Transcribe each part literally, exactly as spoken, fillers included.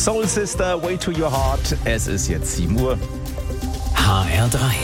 Soul Sister, Way to Your Heart. Es ist jetzt sieben Uhr. H R drei.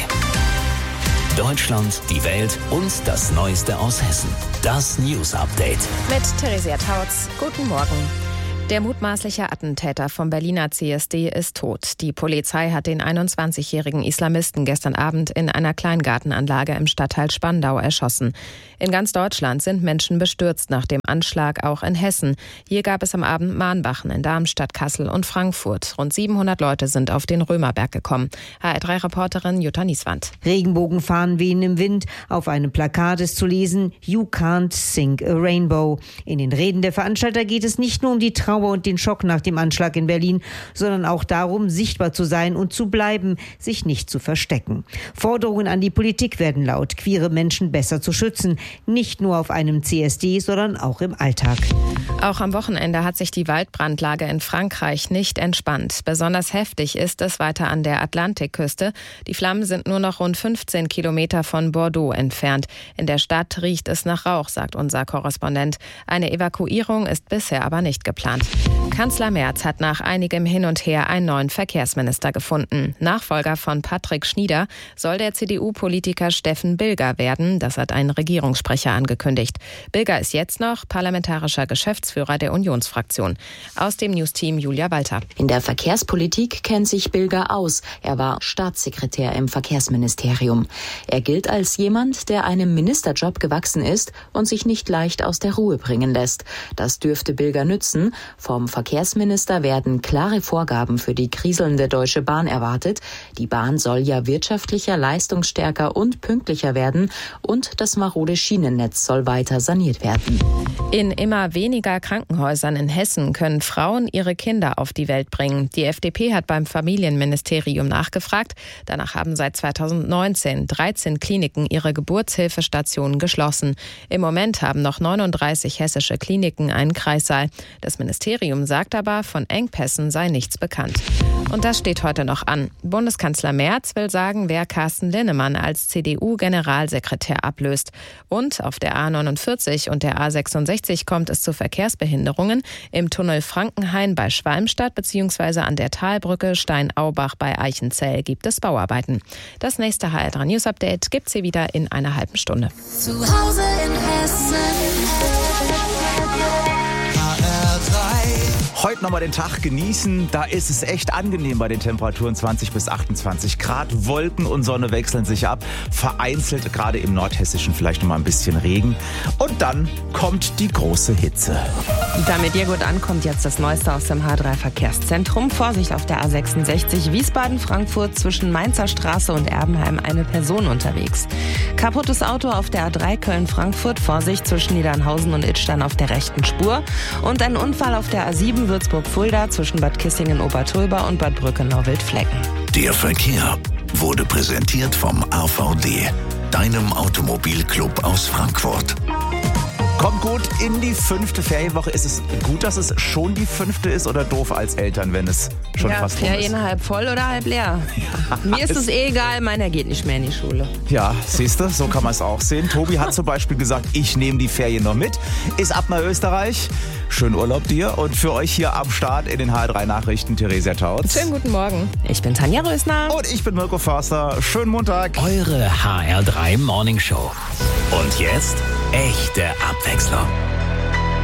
Deutschland, die Welt und das Neueste aus Hessen. Das News Update. Mit Theresia Tautz. Guten Morgen. Der mutmaßliche Attentäter vom Berliner C S D ist tot. Die Polizei hat den einundzwanzigjährigen Islamisten gestern Abend in einer Kleingartenanlage im Stadtteil Spandau erschossen. In ganz Deutschland sind Menschen bestürzt nach dem Anschlag, auch in Hessen. Hier gab es am Abend Mahnwachen in Darmstadt, Kassel und Frankfurt. Rund siebenhundert Leute sind auf den Römerberg gekommen. H R drei Reporterin Jutta Nieswand. Regenbogenfahnen wehen im Wind. Auf einem Plakat ist zu lesen: You can't sink a rainbow. In den Reden der Veranstalter geht es nicht nur um die Trauer und den Schock nach dem Anschlag in Berlin, sondern auch darum, sichtbar zu sein und zu bleiben, sich nicht zu verstecken. Forderungen an die Politik werden laut, queere Menschen besser zu schützen, nicht nur auf einem C S D, sondern auch im Alltag. Auch am Wochenende hat sich die Waldbrandlage in Frankreich nicht entspannt. Besonders heftig ist es weiter an der Atlantikküste. Die Flammen sind nur noch rund fünfzehn Kilometer von Bordeaux entfernt. In der Stadt riecht es nach Rauch, sagt unser Korrespondent. Eine Evakuierung ist bisher aber nicht geplant. Kanzler Merz hat nach einigem Hin und Her einen neuen Verkehrsminister gefunden. Nachfolger von Patrick Schnieder soll der C D U-Politiker Steffen Bilger werden. Das hat ein Regierungssprecher angekündigt. Bilger ist jetzt noch parlamentarischer Geschäftsführer der Unionsfraktion. Aus dem Newsteam Julia Walter. In der Verkehrspolitik kennt sich Bilger aus. Er war Staatssekretär im Verkehrsministerium. Er gilt als jemand, der einem Ministerjob gewachsen ist und sich nicht leicht aus der Ruhe bringen lässt. Das dürfte Bilger nützen. Vom Verkehrsminister werden klare Vorgaben für die kriselnde Deutsche Bahn erwartet. Die Bahn soll ja wirtschaftlicher, leistungsstärker und pünktlicher werden und das marode Schienennetz soll weiter saniert werden. In immer weniger Krankenhäusern in Hessen können Frauen ihre Kinder auf die Welt bringen. Die F D P hat beim Familienministerium nachgefragt. Danach haben seit zweitausendneunzehn dreizehn Kliniken ihre Geburtshilfestationen geschlossen. Im Moment haben noch neununddreißig hessische Kliniken einen Kreissaal. Das Ministerium sagt aber, von Engpässen sei nichts bekannt. Und das steht heute noch an. Bundeskanzler Merz will sagen, wer Carsten Linnemann als C D U-Generalsekretär ablöst. Und auf der A neunundvierzig und der A sechsundsechzig kommt es zu Verkehrsbehinderungen. Im Tunnel Frankenhain bei Schwalmstadt bzw. an der Talbrücke Steinaubach bei Eichenzell gibt es Bauarbeiten. Das nächste H R drei News Update gibt's hier wieder in einer halben Stunde. Zu Hause in Hessen. Heute nochmal den Tag genießen. Da ist es echt angenehm bei den Temperaturen zwanzig bis achtundzwanzig Grad. Wolken und Sonne wechseln sich ab. Vereinzelt gerade im Nordhessischen vielleicht nochmal ein bisschen Regen. Und dann kommt die große Hitze. Damit ihr gut ankommt, jetzt das Neueste aus dem H drei Verkehrszentrum. Vorsicht auf der A sechsundsechzig Wiesbaden-Frankfurt zwischen Mainzer Straße und Erbenheim eine Person unterwegs. Kaputtes Auto auf der A drei Köln-Frankfurt. Vorsicht zwischen Niedernhausen und Idstein auf der rechten Spur. Und ein Unfall auf der A sieben Würzburg-Fulda zwischen Bad Kissingen-Obertulba und Bad Brückenau-Wildflecken. Der Verkehr wurde präsentiert vom A V D, deinem Automobilclub aus Frankfurt. Kommt gut in die fünfte Ferienwoche. Ist es gut, dass es schon die fünfte ist oder doof als Eltern, wenn es schon ja, fast rum ist? Ferien halb voll oder halb leer? Ja, Mir ist es eh egal, meiner geht nicht mehr in die Schule. Ja, siehst du, so kann man es auch sehen. Tobi hat zum Beispiel gesagt, ich nehme die Ferien noch mit. Ist ab nach Österreich. Schönen Urlaub dir und für euch hier am Start in den H R drei Nachrichten Theresia Tautz. Schönen guten Morgen. Ich bin Tanja Rösner. Und ich bin Mirko Förster. Schönen Montag. Eure H R drei Morning Show. Und jetzt echte Abwechslung.